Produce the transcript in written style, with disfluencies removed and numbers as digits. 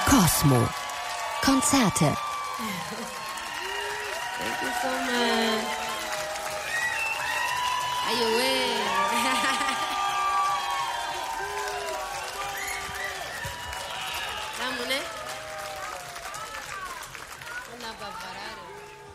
Cosmo. Konzerte. Thank you so much. Ayuwe. Damone. Una barbarare.